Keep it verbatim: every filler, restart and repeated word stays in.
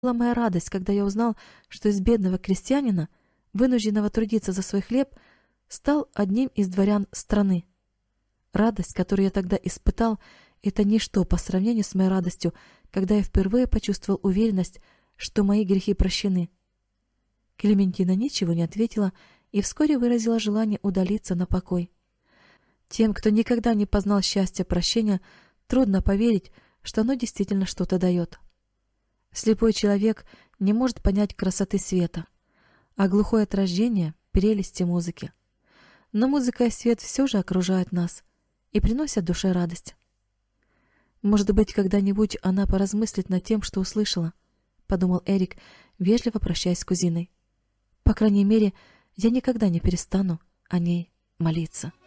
была моя радость, когда я узнал, что из бедного крестьянина, вынужденного трудиться за свой хлеб, стал одним из дворян страны. Радость, которую я тогда испытал, это ничто по сравнению с моей радостью, когда я впервые почувствовал уверенность, что мои грехи прощены. Клементина ничего не ответила и вскоре выразила желание удалиться на покой. Тем, кто никогда не познал счастья прощения, трудно поверить, что оно действительно что-то дает. Слепой человек не может понять красоты света, а глухой от рождения — прелести музыки. Но музыка и свет все же окружают нас и приносят душе радость. Может быть, когда-нибудь она поразмыслит над тем, что услышала, — подумал Эрик, вежливо прощаясь с кузиной. По крайней мере, я никогда не перестану о ней молиться.